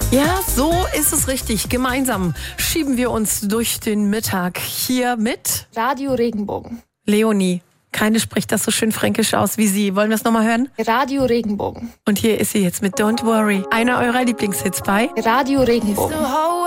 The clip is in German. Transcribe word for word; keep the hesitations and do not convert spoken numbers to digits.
Ja, so ist es richtig. Gemeinsam schieben wir uns durch den Mittag hier mit Radio Regenbogen. Leonie. Keine spricht das so schön fränkisch aus wie sie. Wollen wir es nochmal hören? Radio Regenbogen. Und hier ist sie jetzt mit Don't Worry. Einer eurer Lieblingshits bei Radio Regenbogen.